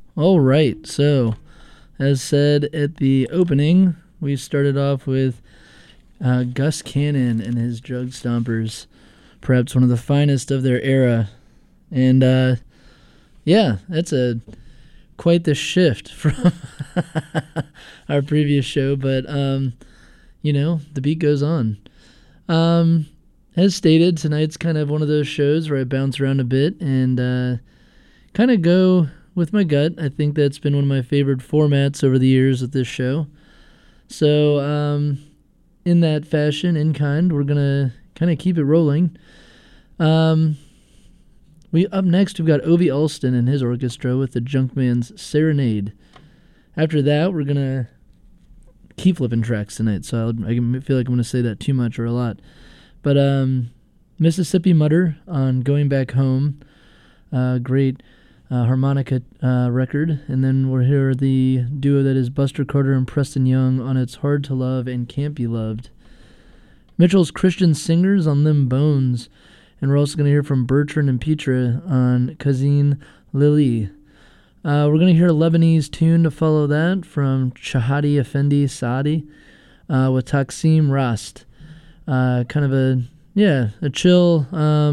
All right, so as said at the opening, we started off with Gus Cannon and his Drug Stompers, perhaps one of the finest of their era. And yeah, that's quite the shift from our previous show, but the beat goes on. As stated, tonight's kind of one of those shows where I bounce around a bit and kind of go with my gut. I think that's been one of my favorite formats over the years with this show. So, in that fashion, in kind, we're gonna kind of keep it rolling. Up next, we've got Ovie Alston and his orchestra with the Junkman's Serenade. After that, we're gonna keep flipping tracks tonight, so I feel like I'm gonna say that too much or a lot. But Mississippi Mutter on Going Back Home, great harmonica record, and then we'll hear the duo that is Buster Carter and Preston Young on It's Hard to Love and Can't Be Loved. Mitchell's Christian Singers on Them Bones, and we're also going to hear from Bertrand and Petra on Kazin Lili. We're going to hear a Lebanese tune to follow that from Shahadi Effendi Saadi with Taksim Rast. Kind of a chill,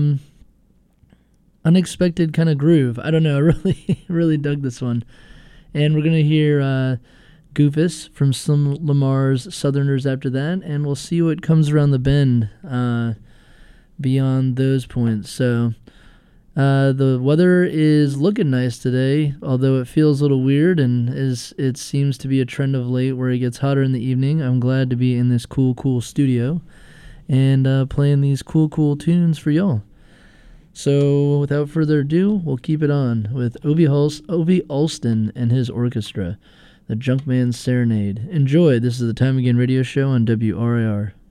unexpected kind of groove. I don't know. I really dug this one. And we're going to hear Goofus from Slim Lamar's Southerners after that, and we'll see what comes around the bend beyond those points. So the weather is looking nice today, although it feels a little weird, and it seems to be a trend of late where it gets hotter in the evening. I'm glad to be in this cool studio and playing these cool tunes for y'all. So without further ado, we'll keep it on with Ovie Alston and his orchestra, the Junkman's Serenade. Enjoy. This is the Time Again radio show on WRIR.